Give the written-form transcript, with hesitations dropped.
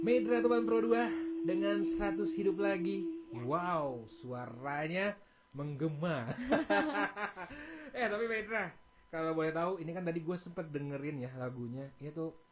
Medra Teman Pro 2 dengan 100 hidup lagi. Wow, suaranya menggema. Tapi Medra, kalau boleh tahu, ini kan tadi gue sempet dengerin ya lagunya. Itu